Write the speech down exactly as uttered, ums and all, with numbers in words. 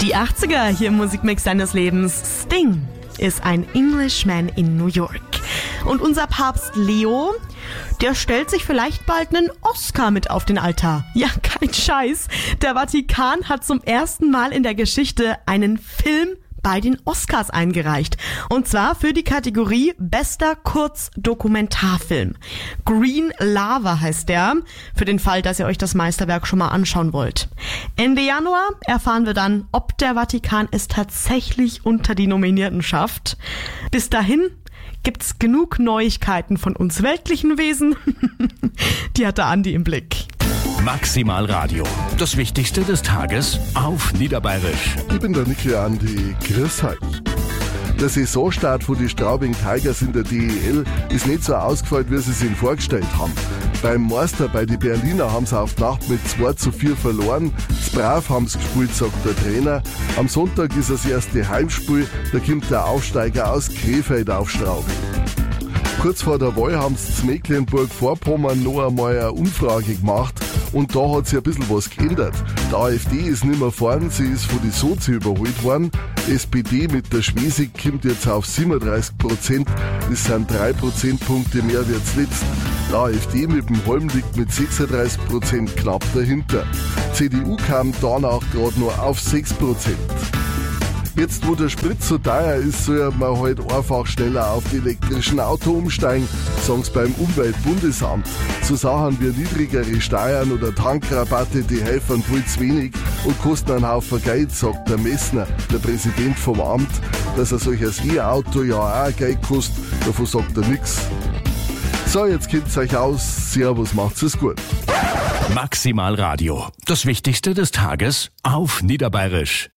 Die achtziger hier im Musikmix deines Lebens. Sting ist ein Englishman in New York. Und unser Papst Leo, der stellt sich vielleicht bald einen Oscar mit auf den Altar. Ja, kein Scheiß. Der Vatikan hat zum ersten Mal in der Geschichte einen Film bei den Oscars eingereicht. Und zwar für die Kategorie Bester Kurzdokumentarfilm. Green Lava heißt der, für den Fall, dass ihr euch das Meisterwerk schon mal anschauen wollt. Ende Januar erfahren wir dann, ob der Vatikan es tatsächlich unter die Nominierten schafft. Bis dahin gibt's genug Neuigkeiten von uns weltlichen Wesen. Die hat der Andi im Blick. Maximal Radio. Das Wichtigste des Tages auf Niederbayerisch. Ich bin der Niki Andi. Grüß euch. Der Saisonstart von den Straubing Tigers in der D E L ist nicht so ausgefallen, wie sie sich vorgestellt haben. Beim Meister, bei den Berliner, haben sie auf die Nacht mit zwei zu vier verloren. Das Brav haben sie gespielt, sagt der Trainer. Am Sonntag ist das erste Heimspiel. Da kommt der Aufsteiger aus Krefeld auf Straubing. Kurz vor der Wahl haben sie zu Mecklenburg-Vorpommern noch einmal eine Umfrage gemacht. Und da hat sich ein bisschen was geändert. Die AfD ist nicht mehr vorn, sie ist von den Sozi überholt worden. S P D mit der Schwesig kommt jetzt auf siebenunddreißig Prozent. Das sind drei Prozentpunkte mehr wie zuletzt. Die AfD mit dem Holm liegt mit sechsunddreißig Prozent knapp dahinter. C D U kam danach gerade nur auf sechs Prozent. Jetzt, wo der Sprit so teuer ist, soll man halt einfach schneller auf die elektrischen Auto umsteigen, sagen sie beim Umweltbundesamt. So Sachen wie niedrigere Steuern oder Tankrabatte, die helfen voll zu wenig und kosten einen Haufen Geld, sagt der Messner, der Präsident vom Amt. Dass ein solches E-Auto ja auch Geld kostet, davon sagt er nix. So, jetzt kennt's euch aus. Servus, macht's es gut. Maximal Radio. Das Wichtigste des Tages auf Niederbayerisch.